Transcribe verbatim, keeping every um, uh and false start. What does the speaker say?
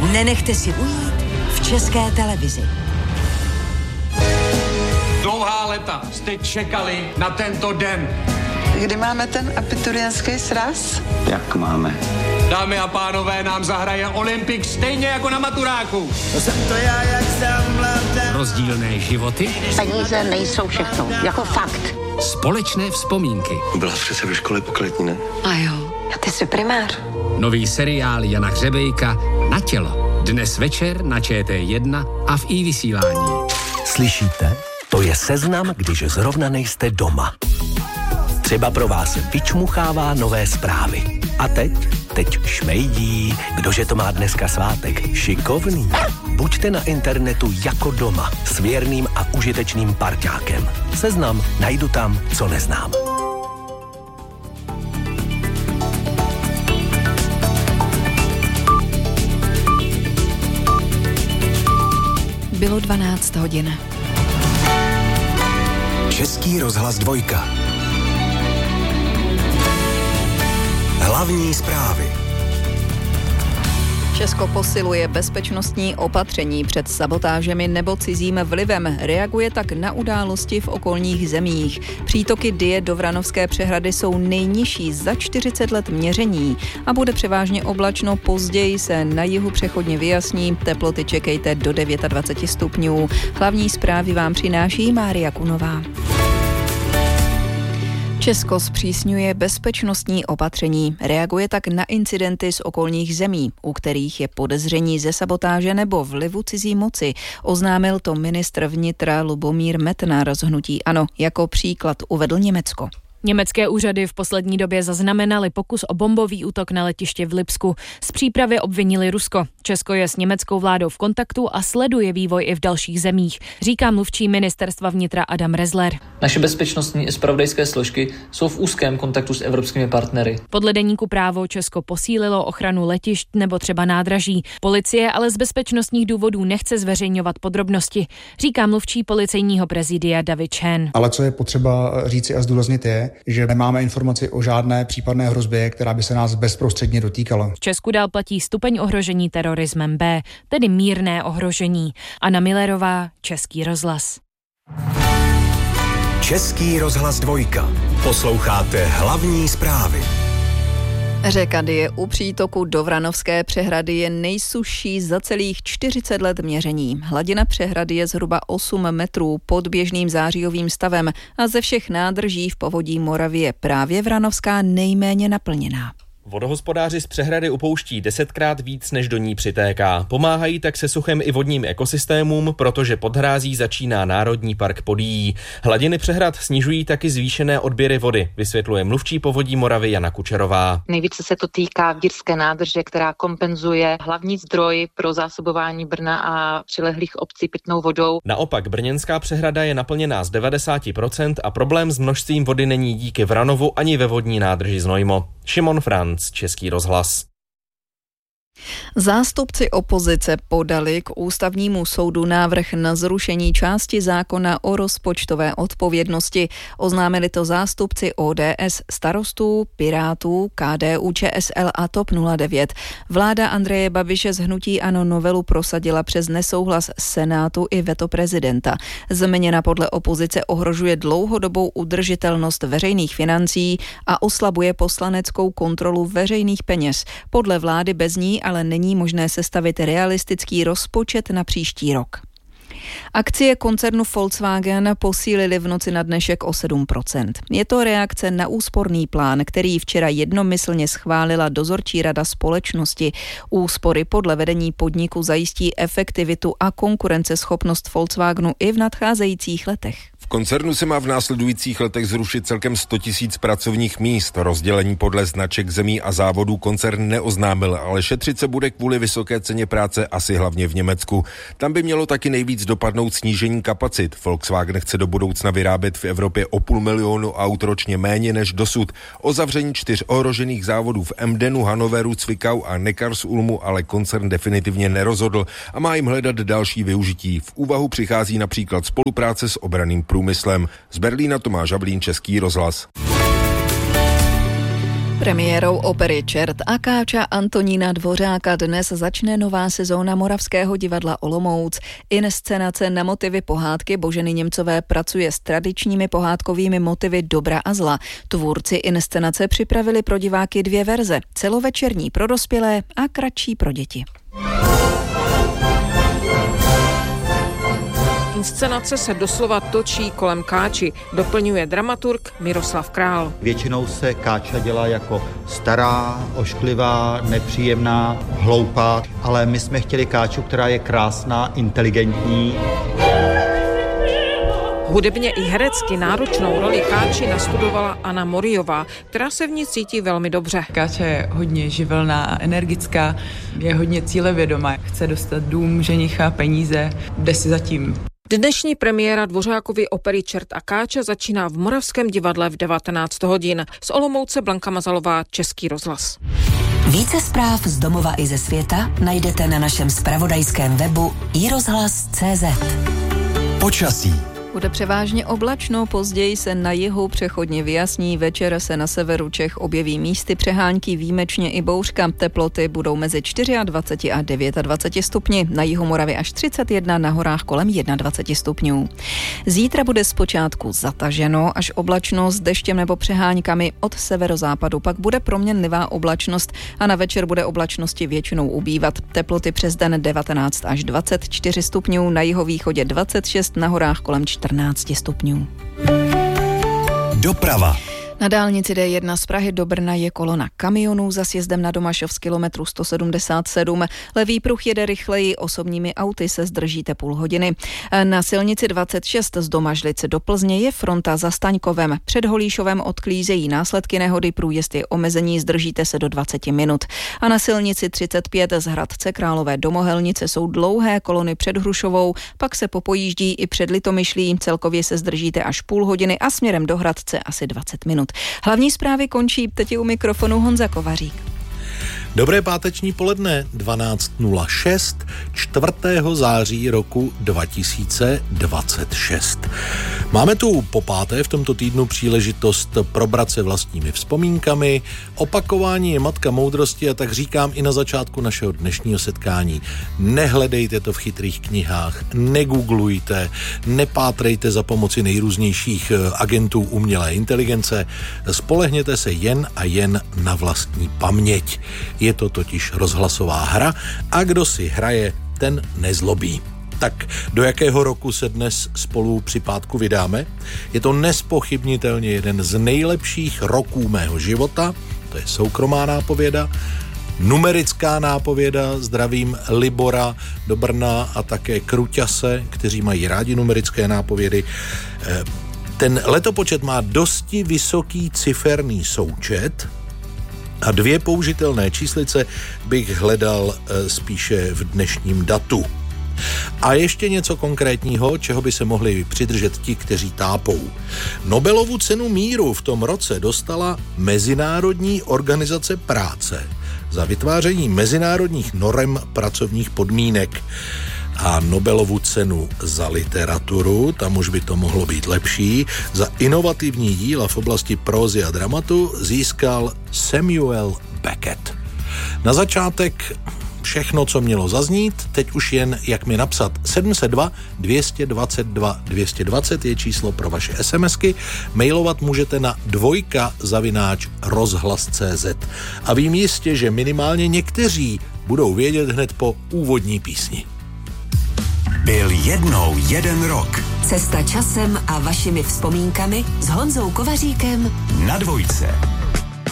Nenechte si ujít v České televizi. Dlouhá léta jste čekali na tento den. Kdy máme ten abiturientský sraz? Jak máme? Dámy a pánové, nám zahraje Olympik stejně jako na maturáku. To jsem to já, jak jsem mladá. Rozdílné životy. Peníze nejsou všechno, jako fakt. Společné vzpomínky. Byla přece ve škole pokladní, ne? A jo, a ty jsi primář. Nový seriál Jana Hřebejka Na tělo. Dnes večer na Č T jedna a v iVysílání. Slyšíte? To je seznam, když zrovna nejste doma. Třeba pro vás vyčmuchává nové zprávy. A teď? Teď šmejdí. Kdože to má dneska svátek? Šikovný. Buďte na internetu jako doma. S věrným a užitečným parťákem. Seznam najdu tam, co neznám. Bylo dvanáct hodin. Český rozhlas dvojka. Hlavní zprávy. Česko posiluje bezpečnostní opatření před sabotážemi nebo cizím vlivem. Reaguje tak na události v okolních zemích. Přítoky Dyje do Vranovské přehrady jsou nejnižší za čtyřicet let měření a bude převážně oblačno. Později se na jihu přechodně vyjasní. Teploty čekejte do dvacet devět stupňů. Hlavní zprávy vám přináší Mária Kunová. Česko zpřísňuje bezpečnostní opatření. Reaguje tak na incidenty z okolních zemí, u kterých je podezření ze sabotáže nebo vlivu cizí moci. Oznámil to ministr vnitra Lubomír Metnar z hnutí ANO. Jako příklad uvedl Německo. Německé úřady v poslední době zaznamenaly pokus o bombový útok na letiště v Lipsku. Z přípravy obvinili Rusko. Česko je s německou vládou v kontaktu a sleduje vývoj i v dalších zemích, říká mluvčí ministerstva vnitra Adam Rezler. Naše bezpečnostní i zpravodajské složky jsou v úzkém kontaktu s evropskými partnery. Podle deníku Právo Česko posílilo ochranu letišť nebo třeba nádraží. Policie ale z bezpečnostních důvodů nechce zveřejňovat podrobnosti, říká mluvčí policejního prezidia David Chen. Ale co je potřeba říci a zdůraznit je, že nemáme informaci o žádné případné hrozbě, která by se nás bezprostředně dotýkala. V Česku dál platí stupeň ohrožení terorismem B, tedy mírné ohrožení. Anna Millerová, Český rozhlas. Český rozhlas dvojka. Posloucháte hlavní zprávy. Řeka Dyje u přítoku do Vranovské přehrady je nejsušší za celých čtyřicet let měření. Hladina přehrady je zhruba osm metrů pod běžným zářijovým stavem a ze všech nádrží v povodí Moravy je právě Vranovská nejméně naplněná. Vodohospodáři z přehrady upouští desetkrát víc, než do ní přitéká. Pomáhají tak se suchem i vodním ekosystémům, protože pod hrází začíná Národní park Podyjí. Hladiny přehrad snižují taky zvýšené odběry vody, vysvětluje mluvčí povodí Moravy Jana Kučerová. Nejvíce se to týká Vdírské nádrže, která kompenzuje hlavní zdroj pro zásobování Brna a přilehlých obcí pitnou vodou. Naopak brněnská přehrada je naplněná z devadesát procent a problém s množstvím vody není díky Vranovu ani ve vodní nádrži Znojmo. Šimon Franc, Český rozhlas. Zástupci opozice podali k ústavnímu soudu návrh na zrušení části zákona o rozpočtové odpovědnosti. Oznámili to zástupci O D S, Starostů, Pirátů, K D U Č S L a TOP nula devět. Vláda Andreje Babiše z hnutí ANO novelu prosadila přes nesouhlas Senátu i veto prezidenta. Změna podle opozice ohrožuje dlouhodobou udržitelnost veřejných financí a oslabuje poslaneckou kontrolu veřejných peněz. Podle vlády bez ní ale není možné sestavit realistický rozpočet na příští rok. Akcie koncernu Volkswagen posílily v noci na dnešek o sedm procent. Je to reakce na úsporný plán, který včera jednomyslně schválila dozorčí rada společnosti. Úspory podle vedení podniku zajistí efektivitu a konkurenceschopnost Volkswagenu i v nadcházejících letech. V koncernu se má v následujících letech zrušit celkem sto tisíc pracovních míst. Rozdělení podle značek zemí a závodů koncern neoznámil, ale šetřit se bude kvůli vysoké ceně práce asi hlavně v Německu. Tam by mělo taky nejvíc dopadnout snížení kapacit. Volkswagen chce do budoucna vyrábět v Evropě o půl milionu aut ročně méně než dosud. O zavření čtyř ohrožených závodů v Emdenu, Hannoveru, Zwickau a Neckarsulmu ale koncern definitivně nerozhodl a má jim hledat další využití. V úvahu přichází například spolupráce s obranným průmyslem. Z Berlína Tomáš Žablín, Český rozhlas. Premiérou opery Čert a Káča Antonína Dvořáka dnes začne nová sezóna Moravského divadla Olomouc. Inscenace na motivy pohádky Boženy Němcové pracuje s tradičními pohádkovými motivy dobra a zla. Tvůrci inscenace připravili pro diváky dvě verze, celovečerní pro dospělé a kratší pro děti. Inscenace se doslova točí kolem Káči, doplňuje dramaturg Miroslav Král. Většinou se Káča dělá jako stará, ošklivá, nepříjemná, hloupá, ale my jsme chtěli Káču, která je krásná, inteligentní. Hudebně i herecky náročnou roli Káči nastudovala Anna Moriová, která se v ní cítí velmi dobře. Káča je hodně živelná a energická, je hodně cílevědomá, chce dostat dům, ženicha, peníze, jde si zatím. Dnešní premiéra Dvořákovy opery Čert a Káča začíná v Moravském divadle v devatenáct hodin. Z Olomouce Blanka Mazalová, Český rozhlas. Více zpráv z domova i ze světa najdete na našem zpravodajském webu i rozhlas tečka cé zet. Počasí. Bude převážně oblačno, později se na jihu přechodně vyjasní, večer se na severu Čech objeví místy přehánky, výjimečně i bouřka. Teploty budou mezi dvacet čtyři a dvacet devět stupni, na jihu Moravy až třicet jedna, na horách kolem dvacet jedna stupňů. Zítra bude zpočátku zataženo, až oblačno s deštěm nebo přeháňkami, od severozápadu pak bude proměnlivá oblačnost a na večer bude oblačnosti většinou ubývat. Teploty přes den devatenáct až dvacet čtyři stupňů, na jihovýchodě dvacet šest, na horách kolem čtrnáct stupňů. Doprava. Na dálnici D jedna z Prahy do Brna je kolona kamionů za sjezdem na Domašov z kilometru sto sedmdesát sedm. Levý pruh jede rychleji, osobními auty se zdržíte půl hodiny. Na silnici dvacet šest z Domažlice do Plzně je fronta za Staňkovem. Před Holíšovem odklízejí následky nehody, průjezd je omezení, zdržíte se do dvacet minut. A na silnici třicet pět z Hradce Králové do Mohelnice jsou dlouhé kolony před Hrušovou, pak se popojíždí i před Litomyšlí, celkově se zdržíte až půl hodiny a směrem do Hradce asi dvacet minut. Hlavní zprávy končí, teď je u mikrofonu Honza Kovařík. Dobré páteční poledne, dvanáct nula šest, čtvrtého září roku dva tisíce dvacet šest. Máme tu po páté v tomto týdnu příležitost probrat se vlastními vzpomínkami. Opakování je matka moudrosti a tak říkám i na začátku našeho dnešního setkání. Nehledejte to v chytrých knihách, negooglujte, nepátrejte za pomoci nejrůznějších agentů umělé inteligence, spolehněte se jen a jen na vlastní paměť. Je to totiž rozhlasová hra a kdo si hraje, ten nezlobí. Tak do jakého roku se dnes spolu při pátku vydáme? Je to nespochybnitelně jeden z nejlepších roků mého života, to je soukromá nápověda, numerická nápověda, zdravím Libora do Brna a také Kruťase, kteří mají rádi numerické nápovědy. Ten letopočet má dosti vysoký ciferný součet, a dvě použitelné číslice bych hledal e, spíše v dnešním datu. A ještě něco konkrétního, čeho by se mohli přidržet ti, kteří tápou. Nobelovu cenu míru v tom roce dostala Mezinárodní organizace práce za vytváření mezinárodních norem pracovních podmínek. A Nobelovu cenu za literaturu, tam už by to mohlo být lepší, za inovativní díla v oblasti prózy a dramatu získal Samuel Beckett. Na začátek všechno, co mělo zaznít, teď už jen jak mi napsat. sedm set dva dvě stě dvacet dva dvě stě dvacet je číslo pro vaše SMSky, mailovat můžete na dvojka zavináč rozhlas tečka cé zet. A vím jistě, že minimálně někteří budou vědět hned po úvodní písni. Byl jednou jeden rok. Cesta časem a vašimi vzpomínkami s Honzou Kovaříkem na dvojce.